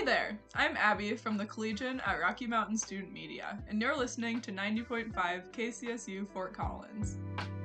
Hey there, I'm Abby from the Collegian at Rocky Mountain Student Media, and you're listening to 90.5 KCSU Fort Collins.